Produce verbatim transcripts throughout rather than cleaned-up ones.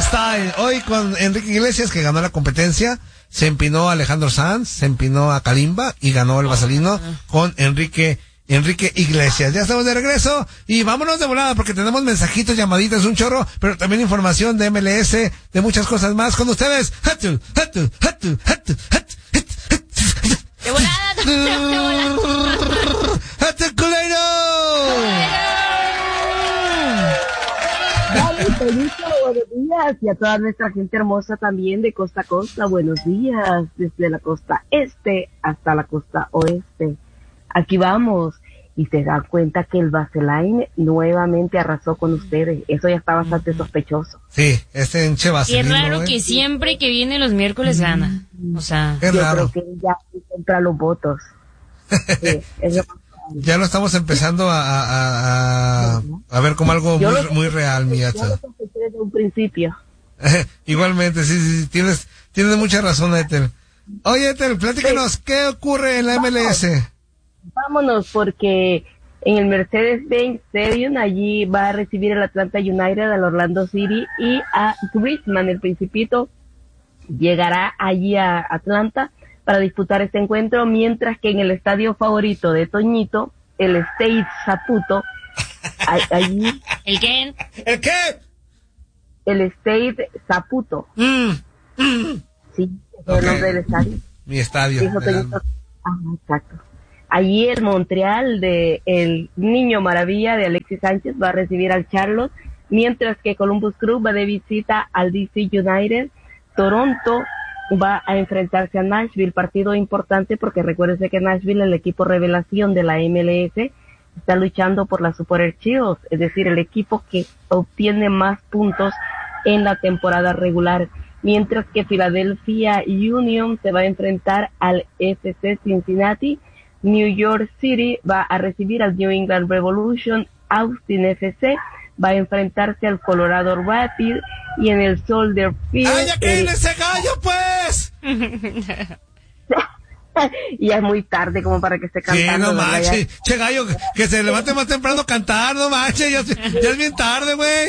Style. Hoy con Enrique Iglesias, que ganó la competencia. Se empinó a Alejandro Sanz, se empinó a Kalimba y ganó el Vaselino con Enrique Enrique Iglesias. Ya estamos de regreso y vámonos de volada porque tenemos mensajitos, llamaditas, un chorro, pero también información de M L S, de muchas cosas más con ustedes. ¡Hatu, hatu, hatu, hatu, hatu! ¡De volada! ¡De volada! ¡Hatu, culero! Buenos días y a toda nuestra gente hermosa también de costa a costa. Buenos días desde la costa este hasta la costa oeste. Aquí vamos y se dan cuenta que el Vaseline nuevamente arrasó con ustedes. Eso ya está bastante sospechoso. Sí, este enche Vaselino. Qué raro ¿eh? que siempre que viene los miércoles gana. O sea, Qué yo raro. creo que ya entra los votos. Sí, eso. Ya lo estamos empezando a, a, a, a ver como algo muy, lo, muy real, mi Yacha. Yo lo sospeché desde un principio. Igualmente, sí, sí, sí, tienes, tienes mucha razón, Ethel. Oye, Ethel, platícanos, sí. ¿Qué ocurre en la M L S? Vámonos, porque en el Mercedes-Benz Stadium, allí va a recibir el Atlanta United al Orlando City y a Griezmann, el Principito, llegará allí a Atlanta para disputar este encuentro, mientras que en el estadio favorito de Toñito, el Stade Saputo, allí... ¿El qué? ¿El qué? El Stade Saputo. Mm, mm. Sí, es el Okay. nombre del estadio. Mi estadio. Dijo Toñito. Ajá, exacto. Allí el Montreal de el Niño Maravilla de Alexis Sánchez va a recibir al Charlotte, mientras que Columbus Crew va de visita al D C United. Toronto va a enfrentarse a Nashville, partido importante porque recuérdense que Nashville, el equipo revelación de la M L S, está luchando por la Super Shield, es decir, el equipo que obtiene más puntos en la temporada regular, mientras que Philadelphia Union se va a enfrentar al F C Cincinnati. New York City va a recibir al New England Revolution. Austin F C va a enfrentarse al Colorado Rapids, y en el Soldier Field... ¡Ay, ya que el... ese gallo, pues! Y ya es muy tarde como para que esté cantando. Sí, no manches, che gallo, que, que se levante más temprano a cantar, no manches, ya, ya es bien tarde, güey.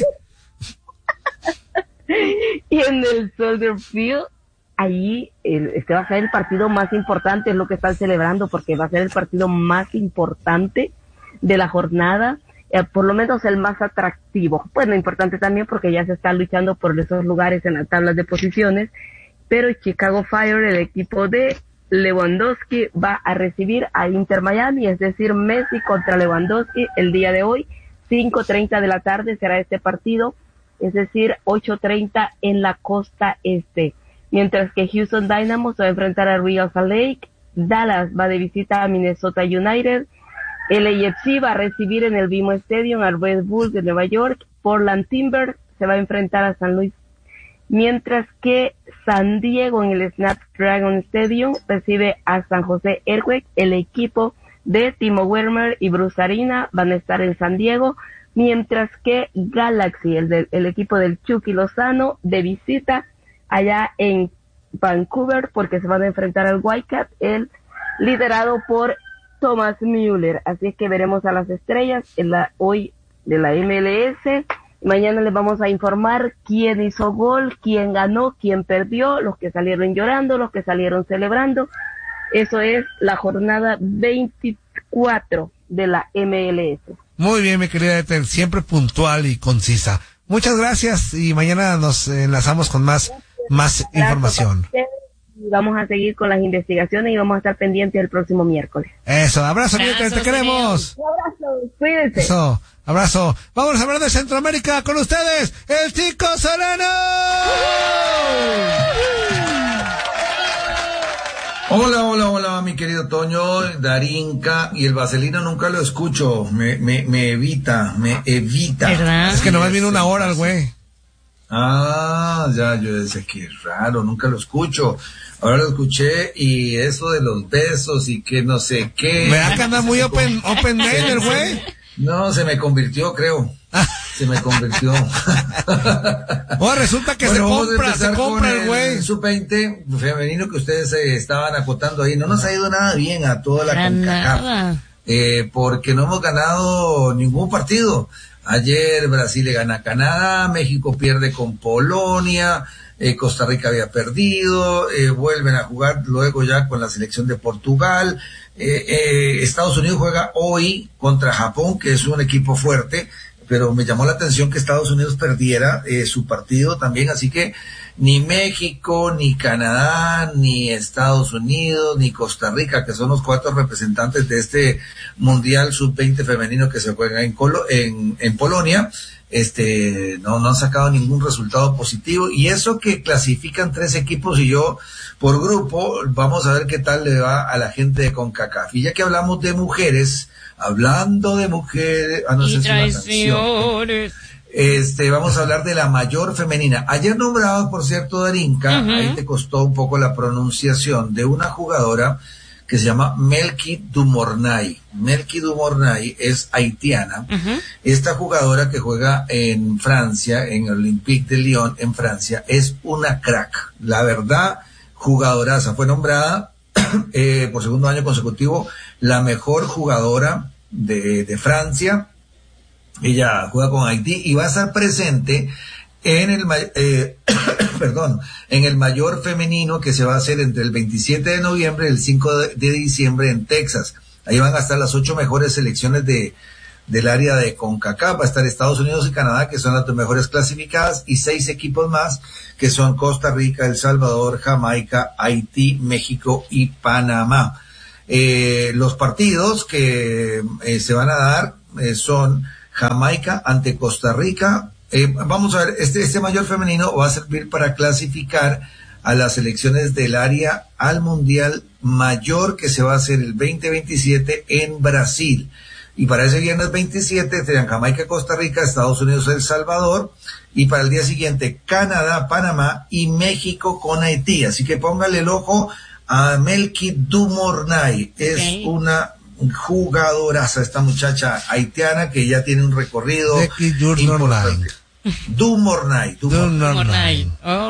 Y en el Soldier Field, allí el, este va a ser el partido más importante, es lo que están celebrando, porque va a ser el partido más importante de la jornada. Eh, por lo menos el más atractivo. Bueno, importante también porque ya se está luchando por esos lugares en las tablas de posiciones, pero Chicago Fire, el equipo de Lewandowski, va a recibir a Inter Miami, es decir, Messi contra Lewandowski el día de hoy, cinco treinta de la tarde será este partido, es decir, ocho treinta en la costa este, mientras que Houston Dynamo se va a enfrentar a Real Salt Lake, Dallas va de visita a Minnesota United, el A F C va a recibir en el B M O Stadium al Red Bull de Nueva York, Portland Timbers se va a enfrentar a San Luis, mientras que San Diego en el Snapdragon Stadium recibe a San José Earthquakes. El equipo de Timo Werner y Bruce Arena van a estar en San Diego, mientras que Galaxy, el, de, el equipo del Chucky Lozano, de visita allá en Vancouver, porque se van a enfrentar al Whitecaps, el liderado por Thomas Müller. Así es que veremos a las estrellas en la hoy de la M L S. Mañana les vamos a informar quién hizo gol, quién ganó, quién perdió, los que salieron llorando, los que salieron celebrando. Eso es la jornada veinticuatro de la M L S. Muy bien, mi querida Ethel, siempre puntual y concisa. Muchas gracias y mañana nos enlazamos con más, más información. Y vamos a seguir con las investigaciones y vamos a estar pendientes el próximo miércoles. Eso, abrazo, Ethel, te queremos. Un abrazo, cuídense. Eso, abrazo. Vamos a hablar de Centroamérica con ustedes, el Chico Solano. Hola, hola, hola, mi querido Toño, Darinka, y el Vaselino nunca lo escucho, me, me, me evita, me evita. ¿Verdad? Es que nomás viene una hora el güey. Ah, ya, yo decía que raro, nunca lo escucho. Ahora lo escuché y eso de los besos y que no sé qué. Vea que anda muy open, open name el güey. No, se me convirtió, creo. Se me convirtió. Oh, resulta que bueno, se compra, se compra el güey. sub veinte femenino que ustedes eh, estaban acotando ahí. No nos ha ido nada bien a toda la Para CONCACAF. nada. eh, porque no hemos ganado ningún partido. Ayer Brasil le gana a Canadá, México pierde con Polonia, eh, Costa Rica había perdido, eh, vuelven a jugar luego ya con la selección de Portugal, eh, eh, Estados Unidos juega hoy contra Japón, que es un equipo fuerte, pero me llamó la atención que Estados Unidos perdiera eh, su partido también, así que ni México, ni Canadá, ni Estados Unidos, ni Costa Rica, que son los cuatro representantes de este Mundial sub veinte femenino que se juega en, Colo en, en Polonia, este, no, no han sacado ningún resultado positivo, y eso que clasifican tres equipos y yo por grupo, vamos a ver qué tal le va a la gente de CONCACAF. Y ya que hablamos de mujeres, hablando de mujeres, ah, no y sé si traiciones. Este, vamos a hablar de la mayor femenina. Ayer nombrado, por cierto, Darinka, uh-huh. ahí te costó un poco la pronunciación de una jugadora que se llama Melky Dumornay. Melky Dumornay es haitiana. Uh-huh. Esta jugadora que juega en Francia, en el Olympique de Lyon, en Francia, es una crack. La verdad, jugadoraza. Fue nombrada eh, por segundo año consecutivo la mejor jugadora de, de Francia. Ella juega con Haití y va a estar presente en el eh, perdón, en el mayor femenino que se va a hacer entre el veintisiete de noviembre y el cinco de diciembre en Texas. Ahí van a estar las ocho mejores selecciones de del área de CONCACAF. Va a estar Estados Unidos y Canadá, que son las dos mejores clasificadas, y seis equipos más, que son Costa Rica, El Salvador, Jamaica, Haití, México y Panamá. Eh, los partidos que eh, se van a dar eh, son Jamaica ante Costa Rica. Eh, vamos a ver, este, este mayor femenino va a servir para clasificar a las selecciones del área al Mundial Mayor que se va a hacer el veinte veintisiete en Brasil. Y para ese viernes veintisiete serían Jamaica, Costa Rica, Estados Unidos, El Salvador, y para el día siguiente Canadá, Panamá y México con Haití. Así que póngale el ojo a Melky Dumornay. Es okay. Una jugadoraza esta muchacha haitiana que ya tiene un recorrido importante. Dumornay, Dumornay.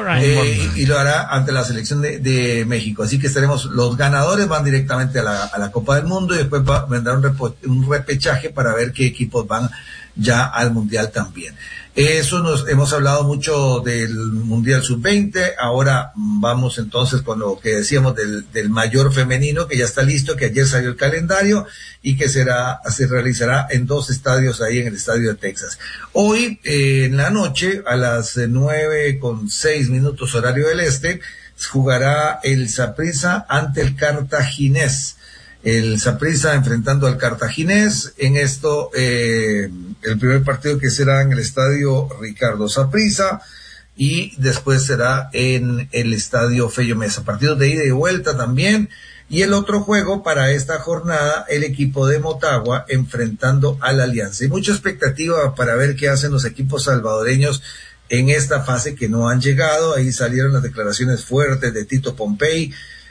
Eh, y, y lo hará ante la selección de, de México. Así que estaremos, los ganadores van directamente a la, a la Copa del Mundo y después va, vendrá un, repo, un repechaje para ver qué equipos van ya al Mundial también. Eso nos hemos hablado mucho del Mundial sub veinte, ahora vamos entonces con lo que decíamos del, del mayor femenino, que ya está listo, que ayer salió el calendario y que será, se realizará en dos estadios ahí en el estadio de Texas. Hoy, eh, en la noche, a las nueve con seis minutos horario del este, jugará el Saprissa ante el Cartaginés. El Saprissa enfrentando al Cartaginés, en esto, eh, el primer partido que será en el estadio Ricardo Saprissa, y después será en el estadio Fello Mesa. Partidos de ida y vuelta también, y el otro juego para esta jornada, el equipo de Motagua enfrentando a la Alianza. Hay mucha expectativa para ver qué hacen los equipos salvadoreños en esta fase que no han llegado. Ahí salieron las declaraciones fuertes de Tito Pompey,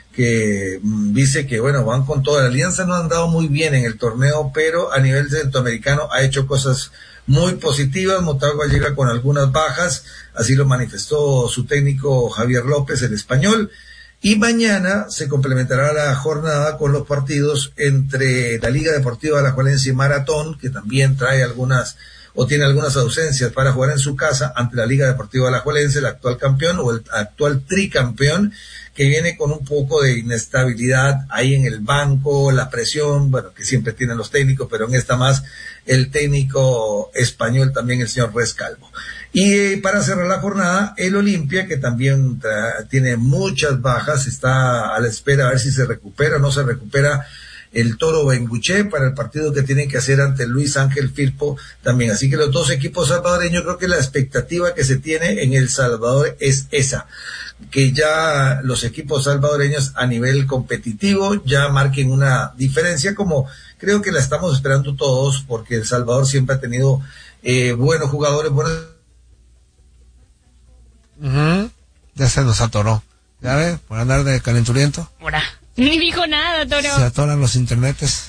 que dice que, bueno, van con toda la Alianza, no han dado muy bien en el torneo, pero a nivel centroamericano ha hecho cosas muy positivas. Motagua llega con algunas bajas, así lo manifestó su técnico Javier López, el español, y mañana se complementará la jornada con los partidos entre la Liga Deportiva Alajuelense y Maratón, que también trae algunas o tiene algunas ausencias para jugar en su casa ante la Liga Deportiva Alajuelense, el actual campeón o el actual tricampeón, que viene con un poco de inestabilidad ahí en el banco, la presión, bueno, que siempre tienen los técnicos, pero en esta más el técnico español también, el señor Rescalvo. Y eh, para cerrar la jornada, el Olimpia, que también tra- tiene muchas bajas, está a la espera a ver si se recupera o no se recupera el Toro Benguché para el partido que tienen que hacer ante Luis Ángel Firpo también. Así que los dos equipos salvadoreños, creo que la expectativa que se tiene en El Salvador es esa, que ya los equipos salvadoreños a nivel competitivo ya marquen una diferencia, como creo que la estamos esperando todos, porque El Salvador siempre ha tenido eh, buenos jugadores, buenos... Uh-huh. Ya se nos atoró, ya ve, por andar de calenturiento. Ahora. Ni dijo nada, Toro. Se atoran los internetes.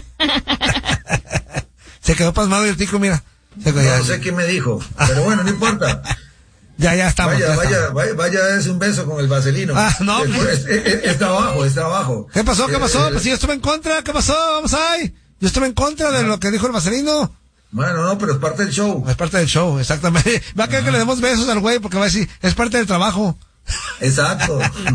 Se quedó pasmado el tico, mira. Se no, no sé qué me dijo, pero bueno, no importa. Ya, ya estamos. Vaya, ya vaya, estamos. vaya, vaya a darse un beso con el vaselino. Ah, no. Es, es, es, está abajo, está abajo. ¿Qué pasó? ¿Qué pasó? Eh, Pues si yo estuve en contra, ¿qué pasó? Vamos ahí. Yo estuve en contra de lo que dijo el vaselino. Bueno, no, pero es parte del show. Es parte del show, exactamente. Va a querer que le demos besos al güey porque va a decir, es parte del trabajo. Exacto.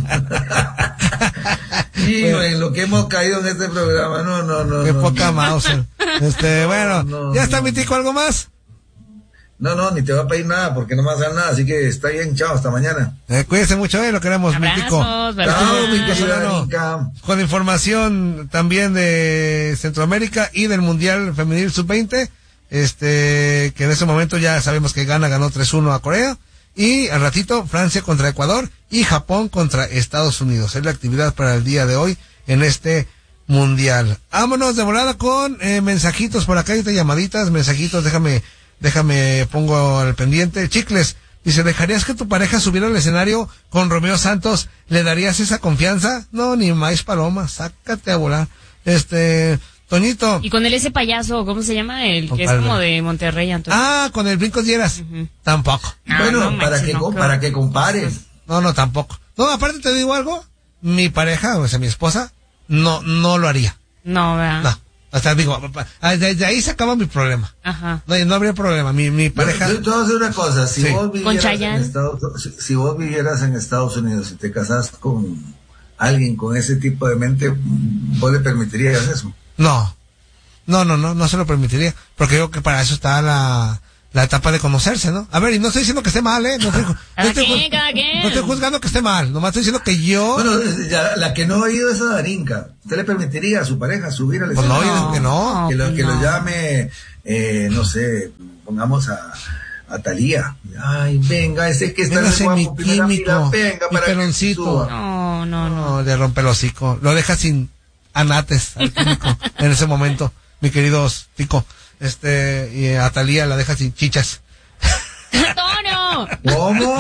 Y en lo que hemos caído en este programa, no, no, no. Qué no, poca no. Mauser. Este, bueno, no, ¿ya está no. mi tico algo más? No, no, ni te va a pedir nada porque no me vas a dar nada, así que está bien, chao, hasta mañana. Eh, cuídense mucho, eh, lo queremos, mi tico. Abrazos, Chao, mi ¿verdad? querida Bueno, Nica. con información también de Centroamérica y del Mundial Femenil sub veinte, este, que en ese momento ya sabemos que gana, ganó tres uno a Corea, y al ratito Francia contra Ecuador y Japón contra Estados Unidos. Es la actividad para el día de hoy en este Mundial. Vámonos de volada con eh, mensajitos por acá, ahorita llamaditas, mensajitos, déjame, déjame, pongo al pendiente. Chicles, dice, ¿dejarías que tu pareja subiera al escenario con Romeo Santos? ¿Le darías esa confianza? No, ni más paloma, sácate a volar. Este, Toñito. Y con él ese payaso, ¿cómo se llama? El que es Compadre. como de Monterrey, Antonio. Ah, con el Brincos Dieras. Ujú. Tampoco. Ah, Bueno, no para, manches, que, no, co- qué- para que compares. No, no, tampoco. No, aparte te digo algo, mi pareja, o sea, mi esposa, no, no lo haría. No, ¿verdad? No. O sea, digo, desde ahí se acaba mi problema. Ajá. No, no habría problema. Mi, mi pareja. Yo te voy a decir una cosa, si Sí. vos Con vivieras en Chayanne. Estados, si, si vos vivieras en Estados Unidos y te casas con alguien con ese tipo de mente, vos le permitirías eso. No. No, no, no, no se lo permitiría. Porque yo creo que para eso está la, la etapa de conocerse, ¿no? A ver, y no estoy diciendo que esté mal, ¿eh? No estoy, no Cada estoy, quien, ju- cada quien. no estoy juzgando que esté mal. Nomás estoy diciendo que yo. Bueno, ya, la que no ha oído es a Darinka. ¿Usted le permitiría a su pareja subir al Pues no, escenario? yo digo que no. Que lo, que lo No. llame, eh, no sé, pongamos a, a Talía. Ay, venga, ese que está en Véngase el mi guapo, primera químico, fila, venga, mi para que peloncito. suba. No, no, no. No, le rompe el hocico. Lo deja sin anates al químico en ese momento, mi querido Tico. Este, y a Talía la deja sin chichas. ¡Antonio! ¿Cómo?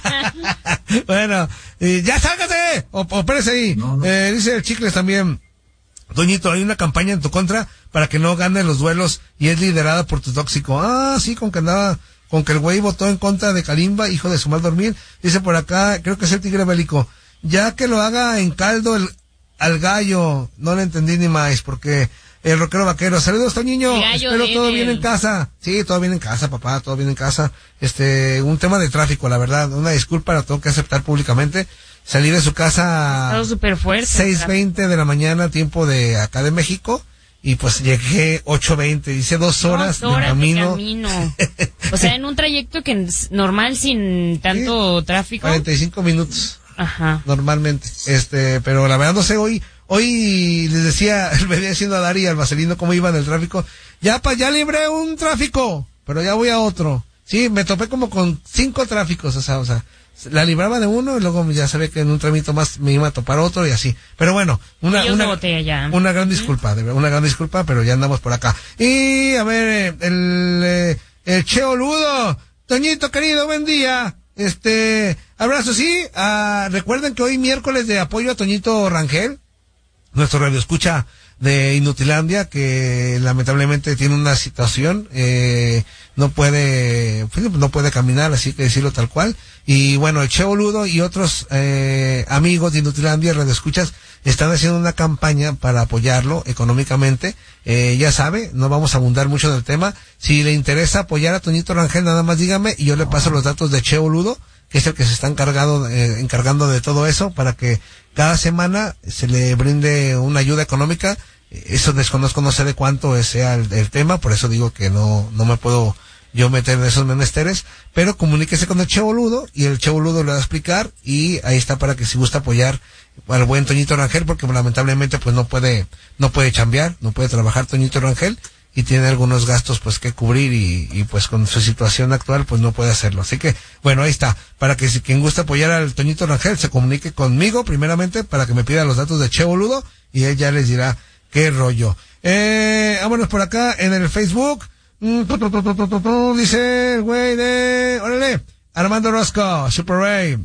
Bueno, y ya sálgase, o, o espérese ahí. No, no. Eh, dice el Chicles también, Doñito, hay una campaña en tu contra para que no gane los duelos y es liderada por tu tóxico. Ah, sí, con que andaba, con que el güey votó en contra de Kalimba, hijo de su mal dormir. Dice por acá, creo que es el Tigre Bélico, ya que lo haga en caldo el, al gallo. No le entendí ni más, porque el rockero vaquero. Saludos, Toñiño. El gallo Espero de todo él. bien en casa. Sí, todo bien en casa, papá, todo bien en casa. Este, un tema de tráfico, la verdad. Una disculpa, la tengo que aceptar públicamente. Salí de su casa Estado súper fuerte. seis veinte de la mañana, tiempo de acá de México, y pues llegué ocho veinte. Hice dos horas, Dos horas de camino. camino. O sea, en un trayecto que es normal, sin tanto tráfico. cuarenta y cinco minutos, Ajá. normalmente. Este, pero la verdad no sé, hoy, hoy les decía, le venía diciendo a Dari y al Vaselino cómo iba en el tráfico. Ya pa, ya libré un tráfico, pero ya voy a otro. Sí, me topé como con cinco tráficos, o sea, o sea, la libraba de uno y luego ya sabía que en un tramito más me iba a topar otro y así. Pero bueno, una, Ellos una, de botella ya. una gran disculpa, de verdad, una gran disculpa, pero ya andamos por acá. Y a ver, eh, el, eh, el Cheo Ludo, Toñito querido, buen día. Este, abrazo, sí. Ah, recuerden que hoy miércoles de apoyo a Toñito Rangel, nuestro radio escucha de Inutilandia, que lamentablemente tiene una situación, eh, no puede, pues, no puede caminar, así que decirlo tal cual. Y bueno, el Cheo Ludo y otros eh, amigos de Inutilandia, radio escuchas, están haciendo una campaña para apoyarlo económicamente. Eh, ya sabe, no vamos a abundar mucho del tema. Si le interesa apoyar a Toñito Rangel, nada más dígame y yo le paso los datos de Cheo Ludo, que es el que se está encargado, eh, encargando de todo eso, para que cada semana se le brinde una ayuda económica. Eso desconozco, no sé de cuánto sea el, el tema, por eso digo que no, no me puedo yo meter en esos menesteres, pero comuníquese con el Che Boludo y el Che Boludo le va a explicar y ahí está para que si gusta apoyar al buen Toñito Rangel, porque lamentablemente pues no puede, no puede chambear, no puede trabajar Toñito Rangel y tiene algunos gastos pues que cubrir y, y pues con su situación actual pues no puede hacerlo. Así que bueno, ahí está, para que si quien gusta apoyar al Toñito Rangel se comunique conmigo primeramente para que me pida los datos de Che Boludo y él ya les dirá qué rollo. Eh, vámonos por acá en el Facebook. Mm, tu, tu, tu, tu, tu, tu, tu, dice el güey de, órale, Armando Rosco, Super Ray.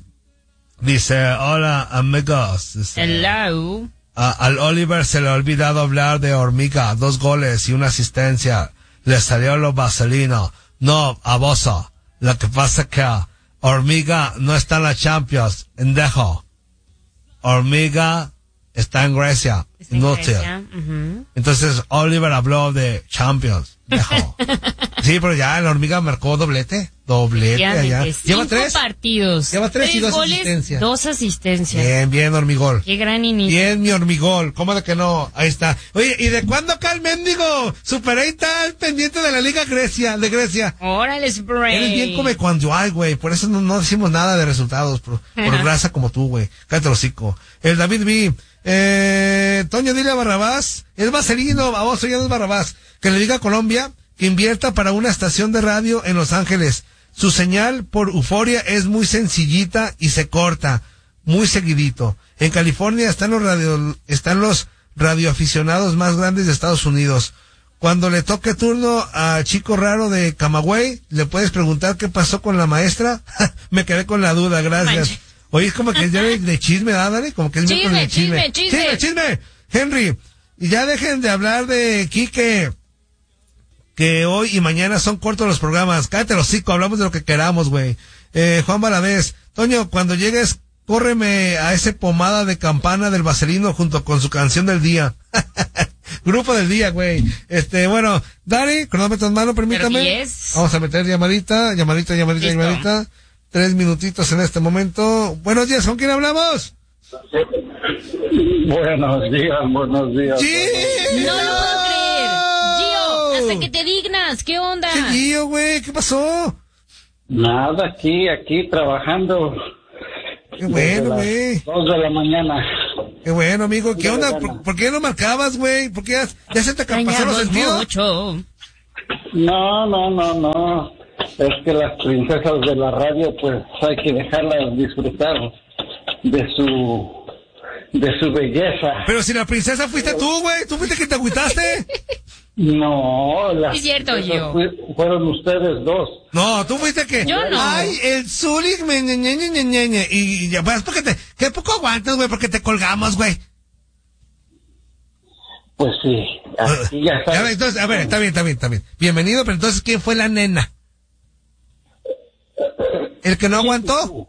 Dice, hola amigos. Dice, Hello. a- al Oliver se le ha olvidado hablar de Hormiga, dos goles y una asistencia. Le salió lo vaselino. No, a Bozo. Lo que pasa es que Hormiga no está en la Champions, endejo. Hormiga está en Grecia Está en Nottingham. Grecia, ujú. Entonces Oliver habló de Champions. Viejo. Sí, pero ya la hormiga marcó doblete. Doblete allá. Efectivamente, Lleva cinco tres. partidos. Lleva tres y dos goles, asistencias. dos asistencias. Bien, bien, hormigol. Qué gran inicio. Bien, mi hormigol. ¿Cómo de que no? Ahí está. Oye, ¿y de cuándo acá el mendigo Super eight está al pendiente de la Liga Grecia, de Grecia? Órale, Spray. Eres bien come cuando hay, güey. Por eso no, no decimos nada de resultados. Por, por grasa como tú, güey. Cállate el hocico. El David B. Eh, Toño, dile a Barrabás. Es vaselino, baboso, ya no es Barrabás. Que le diga a Colombia que invierta para una estación de radio en Los Ángeles. Su señal por Euforia es muy sencillita y se corta. Muy seguidito. En California están los radio, están los radioaficionados más grandes de Estados Unidos. Cuando le toque turno a Chico Raro de Camagüey, le puedes preguntar qué pasó con la maestra. Me quedé con la duda, gracias. Manche. Oye, es como que es de, de chisme, ¿ah, Dani? Como que es Chisme, miércoles de chisme, chisme. Chisme, chisme. Henry, y ya dejen de hablar de Quique, que hoy y mañana son cortos los programas. Cállate los hocico, hablamos de lo que queramos, güey. Eh, Juan Valadez, Toño, cuando llegues, córreme a ese pomada de campana del vaselino junto con su canción del día. Grupo del día, güey. Este, bueno, Dani, cronómetro en mano, permítame. diez. Vamos a meter llamadita, llamadita, llamadita, Listo. llamadita. Tres minutitos en este momento. Buenos días, ¿con quién hablamos? Buenos días, buenos días. ¡Gio! No lo puedo creer. Gio, hasta que te dignas. ¿Qué onda? ¿Qué Gio, güey? ¿Qué pasó? Nada, aquí, aquí trabajando. Qué bueno, desde güey. las Dos de la mañana. Qué bueno, amigo. ¿Qué Ya onda? gana. ¿Por, por qué no marcabas, güey? ¿Por qué ya, ya se te pasó los Extrañamos sentidos? mucho. No, no, no, no. Es que las princesas de la radio, pues hay que dejarlas disfrutar de su, de su belleza. Pero si la princesa fuiste tú, güey. ¿Tú fuiste quien te agüitaste? No, las Es cierto, princesas yo. fui- fueron ustedes dos. No, tú fuiste que... Yo no. Ay, el Zurich, me, ñe, ñe, ñe, ñe, ñe, ñe. Y, y ya, pues, porque te... ¿Qué poco aguantas, güey? Porque te colgamos, güey. Pues sí, aquí ya A ver, sabes. entonces, a ver, está bien, está bien, está bien. Bienvenido, pero entonces, ¿quién fue la nena? ¿El que no aguantó?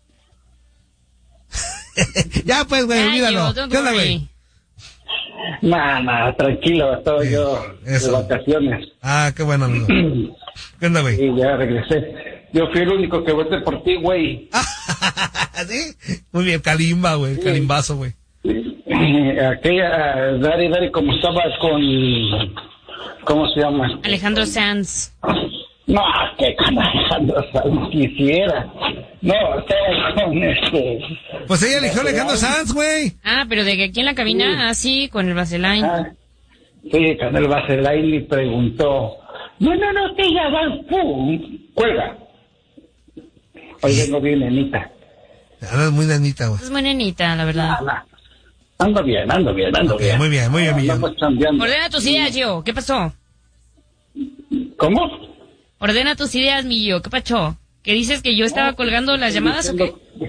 Ya, pues, güey, Ay, olvídalo. Gio, don't ¿Qué onda, worry. güey? Nah, nah, tranquilo, estaba yo Eso. de vacaciones. Ah, qué bueno, amigo. ¿Qué onda, güey? Y ya regresé. Yo fui el único que voté por ti, güey. ¿Sí? Muy bien, Kalimba, güey, Kalimbazo, güey. Aquella, Dari, Dari, como estaba con, ¿cómo se llama? Alejandro Sanz. No, que con Alejandro Sanz quisiera. No, estaba con este. Pues ella eligió a Alejandro Sanz, güey. Ah, pero de que aquí en la cabina, ah, sí, con el Vaseline. Ah, sí, con el Vaseline y preguntó, no, no, no, te llamas, pum, cuelga. Hoy vengo bien, nenita. Ahora es muy nanita, güey. Es muy nenita, la verdad. Ah, no. Ando bien, ando bien, ando Ok, bien. muy bien, muy bien, Millán. Andamos chambeando. Ordena tus ideas, Gio. ¿Qué pasó? ¿Cómo? Ordena tus ideas, mi Gio. ¿Qué pasó? ¿Que dices que yo estaba colgando las llamadas o qué?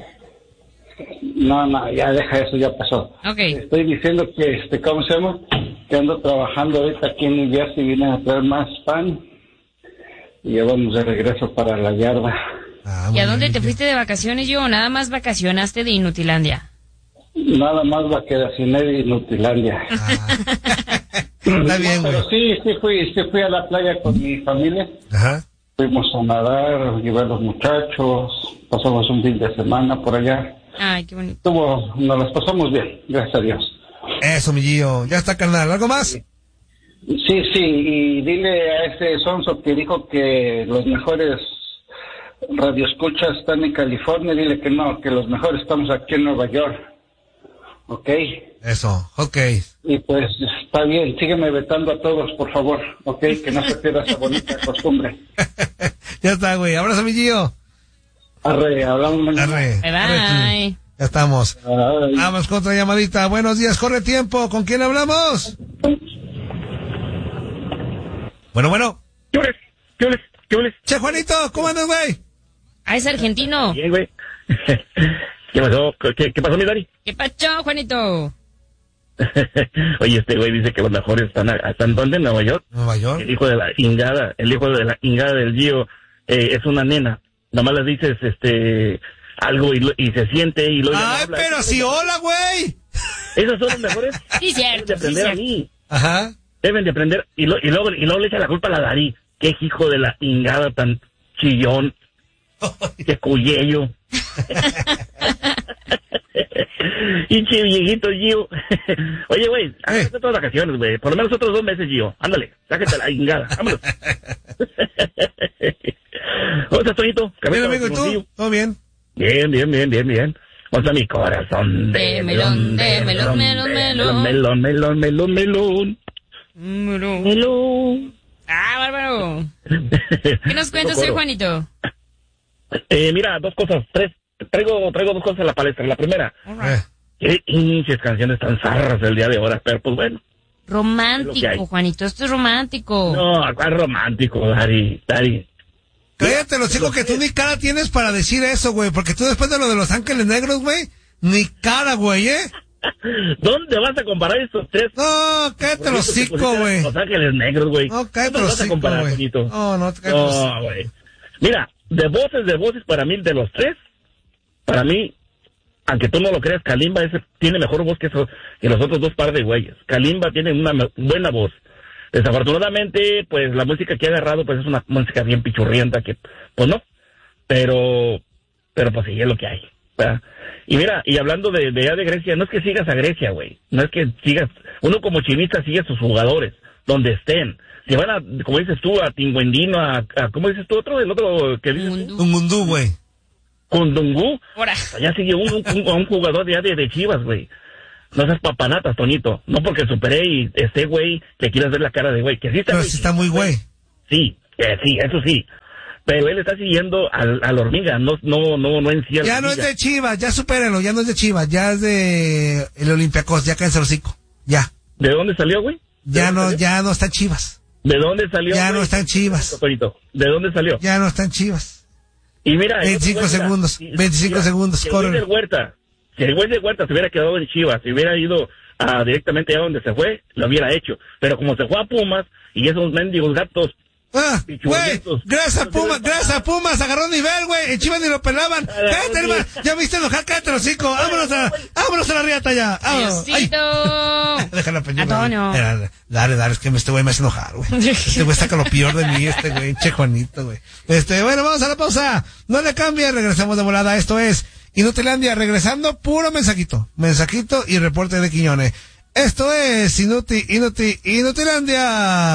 No, no, ya deja eso, ya pasó. Ok. Estoy diciendo que, este, ¿cómo se llama? Que ando trabajando ahorita aquí en New Jersey, vine a traer más pan y ya vamos de regreso para la yarda. Ah, ¿Y muy a dónde bien, te Millán. fuiste de vacaciones, Gio? Nada más vacacionaste de Inutilandia. Nada más va a quedar sin él y Nutilandia. Está bien, güey. Pero sí, sí fui, sí fui a la playa con mi familia. Ajá. Fuimos a nadar, llevé a los muchachos, pasamos un fin de semana por allá. Ay, qué bonito. Estuvo, nos las pasamos bien, gracias a Dios. Eso, mi Gio. Ya está, carnal. ¿Algo más? Sí, sí, y dile a ese sonso que dijo que los mejores radioescuchas están en California, dile que no, que los mejores estamos aquí en Nueva York. ¿Ok? Eso, ok. Y pues está bien, sígueme vetando a todos, por favor, ¿ok? Que no se pierda esa bonita costumbre. Ya está, güey. Abrazo, mi Gio. Arre, hablamos mañana. Arre. Bye, Arre, bye. tú. Ya estamos. Ay. Vamos con otra llamadita. Buenos días, corre tiempo. ¿Con quién hablamos? Bueno, bueno. ¿Qué oles? ¿Qué oles? ¿Qué oles? Che, Juanito, ¿cómo andas, güey? Ah, es argentino. Bien, güey. ¿Qué pasó? ¿Qué, qué pasó, mi Dari? ¿Qué pacho, Juanito? Oye, este güey dice que los mejores están, a- ¿están dónde? ¿En Nueva York? Nueva York. El hijo de la ingada, el hijo de la ingada del Gio eh, es una nena. Nomás le dices, este, algo y, lo- y se siente y lo Ay, pero si hola, güey. Esos son los mejores. Sí, cierto. Deben de aprender sí, a mí. Ajá. Deben de aprender. Y, lo, y, luego, y luego le echa la culpa a la Dari. Qué hijo de la ingada tan chillón. Qué cuyello. Y che viejito, Gio. Oye, güey, hágate todas las vacaciones, güey. Por lo menos otros dos meses, Gio. Ándale, sáquete la ingada. Vámonos. ¿Cómo estás, Toñito? Bien, amigo, ¿y tú? ¿Todo bien? Bien, bien, bien, bien, bien. O sea, mi corazón de melón, de melón, melón, melón, melón, melón, melón, melón. Melón. Melón. Ah, bárbaro. ¿Qué nos cuentas hoy, Juanito? Eh, mira, dos cosas, tres. Traigo, traigo dos cosas a la palestra. La primera, Eh. qué hinches canciones tan zarras el día de ahora, pero pues bueno. Romántico, Juanito, esto es romántico. No, ¿cuál romántico, Dari? Dari. Cállate, los chicos, que tú ni cara tienes para decir eso, güey, porque tú después de lo de Los Ángeles Negros, güey, ni cara, güey, ¿eh? ¿Dónde vas a comparar estos tres? No, cállate los hocico, güey. Los Ángeles Negros, güey. No, cállate ¿Dónde los vas a hocico, comparar, güey. Toñito? No, no, cállate los hocico. No, güey. Mira, de voces, de voces, para mí, de los tres, para mí, aunque tú no lo creas, Kalimba ese tiene mejor voz que, eso, que los otros dos par de güeyes. Kalimba tiene una me- buena voz. Desafortunadamente, pues la música que ha agarrado, pues es una música bien pichurrienta que, pues no. Pero, pero pues sí, es lo que hay, ¿verdad? Y mira, y hablando de, de, de Grecia, no es que sigas a Grecia, güey. No es que sigas, uno como chivista sigue a sus jugadores, donde estén. Si van a, como dices tú, a Tinguendino, a, a ¿cómo dices tú otro? El otro que dices tú, Un mundú, güey. Kundungú. Ahora. Allá sigue un, un, un jugador de, de, de Chivas, güey. No seas papanatas, Toñito. No porque superé y este güey que quieras ver la cara de güey. Que sí está Pero muy sí está muy güey. Sí, eh, sí, eso sí. Pero él está siguiendo al, a la hormiga, no, no, no, no en sí a la Ya no es hormiga. de Chivas, ya supéralo, ya no es de Chivas, ya es de el Olympiacos, ya cáncer hocico. Ya. ¿De dónde salió, güey? ¿De Ya dónde no, salió? ya no está en Chivas. ¿De dónde salió? Ya güey? no está en Chivas. Toñito, ¿de dónde salió? Ya no está en Chivas. Y mira, veinticinco mira, segundos, si- veinticinco mira, segundos, si el güey corre. del Huerta, si el güey del Huerta se hubiera quedado en Chivas, si hubiera ido a, directamente a donde se fue, lo hubiera hecho. Pero como se fue a Pumas, y esos mendigos gatos, Ah, güey, pichurrientos, gracias a no Pumas, sirven gracias a Pumas, agarró nivel, güey, en Chivas ni lo pelaban. Cállate, hermano, ya viste enojar, cállate los hocico, vámonos a, vámonos a la riata ya. Vámonos. Ay. Diosito. Déjala peña. Antonio. Dale, dale, es que este güey me hace enojar, güey. Este güey saca lo peor de mí, este güey, che Juanito, güey. Este, bueno, vamos a la pausa. No le cambie, regresamos de volada. Esto es Inutilandia, regresando, puro mensajito. Mensajito y reporte de Quiñones. Esto es Inuti, Inuti, Inutilandia.